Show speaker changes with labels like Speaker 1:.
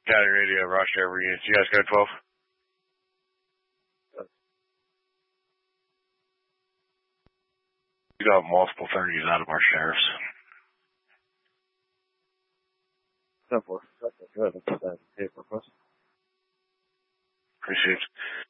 Speaker 1: County Radio, Rochester River units. You guys go 12? We got multiple 30s out of our sheriffs.
Speaker 2: So forth. That's good. That's paper.
Speaker 1: Appreciate it.